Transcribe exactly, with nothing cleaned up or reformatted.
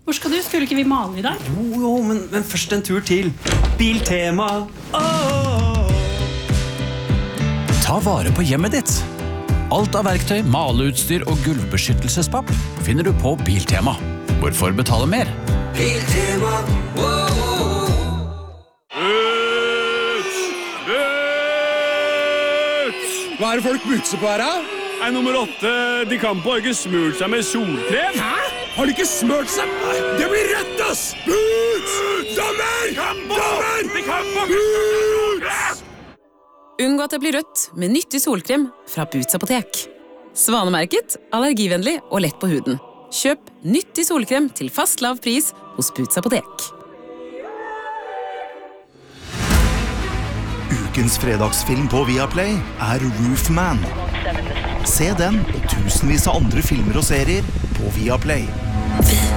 Hvor skal du? Skulle ikke vi male i dag? Jo, jo, men, men først en tur til Biltema. Oh! Ta vare på hjemmet ditt. Alt av verktøy, maleutstyr og gulvbeskyttelsespapp finner du på Biltema. Hvorfor betale mer? Biltema. Boots! Boots! Hva er det folk bukser på her, da? Nei, nummer åtte, de kan på ikke smurt seg med solkrem. Hæ? Har de ikke smørt seg? Det blir rett, ass! Boots! Dommer! Dommer! De kan på! Boots! Unngå at det blir rødt med nyttig solkrem fra Boots apotek. Svanemerket, allergivennlig og lett på huden. Kjøp nyttig solkrem til fast lav pris hos Boots apotek. Ukens fredagsfilm på Viaplay er Roofman. Se den og tusenvis av andre filmer og serier på Viaplay.